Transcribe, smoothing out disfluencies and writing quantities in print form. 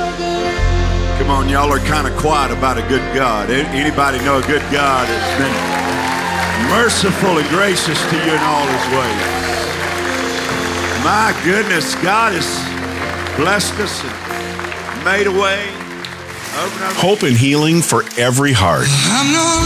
Come on, y'all are kind of quiet about a good God. Anybody know a good God that's been merciful and gracious to you in all his ways? My goodness, God has blessed us and made a way. Hope and healing for every heart.